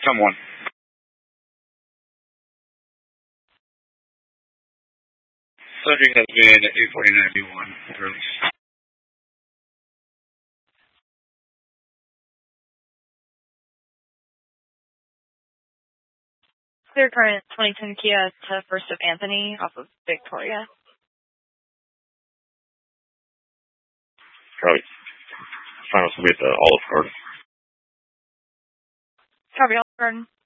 Someone. Subject has been 849B1 released. Clear current 2010 Kia to First of Anthony off of Victoria. Probably final will be at the Olive Garden. Copy, Olive Garden.